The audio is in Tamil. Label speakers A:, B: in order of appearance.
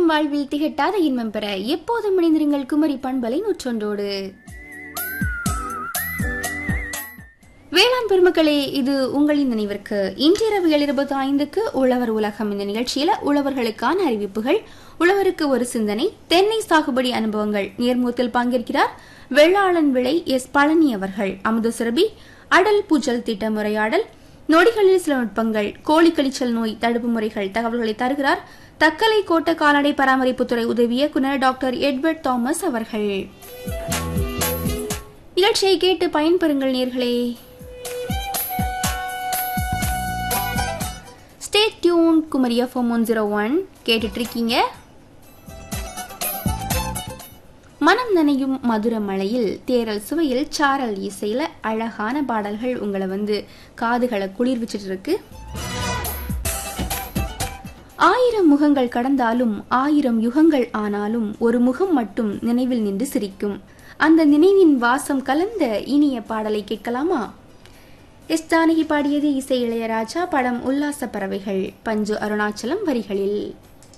A: தித்திக்கும் வாழ்வில் திகட்டாத இன்பம் பெற எப்போதும் இணைந்திருங்கள் குமரி பண்பலை 101. வேளாண் பெருமக்களே, இது உங்களின் நினைவிற்கு இன்றிரவு 7:25 உழவர் உலகம். இந்த நிகழ்ச்சியில உழவர்களுக்கான அறிவிப்புகள், உழவருக்கு ஒரு சிந்தனை, தென்னை சாகுபடி அனுபவங்கள், நேர்முகத்தில் பங்கேற்கிறார் வெள்ளாளன் விளை எஸ் பழனி அவர்கள். அமுத சுரபி, அடல் பூஜல் திட்ட முறையாடல், நொடிகளில் சில நுட்பங்கள், கோழி கழிச்சல் நோய் தடுப்பு முறைகள் தகவல்களை தருகிறார் தக்கலை கோட்ட கால்நடை பராமரிப்புத்துறை உதவி இயக்குநர் டாக்டர் எட்வர்ட் தாமஸ் அவர்கள். நிகழ்ச்சியை கேட்டு பயன்பெறுங்கள் நேர்களே. Stay tune. குமரி எஃப்எம் 101 கேட்டுட்டு இருக்கீங்க. மனம் நனையும் மதுர மழையில் தேரல் சுவையில் சாரல் இசையில அழகான பாடல்கள் உங்களை காதுகளை குளிர்விச்சிட்டு இருக்கு. 1000 முகங்கள் கடந்தாலும் 1000 யுகங்கள் ஆனாலும் ஒரு முகம் மட்டும் நினைவில் நின்று சிரிக்கும். அந்த நினைவின் வாசம் கலந்த இனிய பாடலை கேட்கலாமா? எஸ் ஜானகி பாடியது, இசை இளையராஜா, படம் உல்லாச பறவைகள், பஞ்சு அருணாச்சலம் வரிகளில்.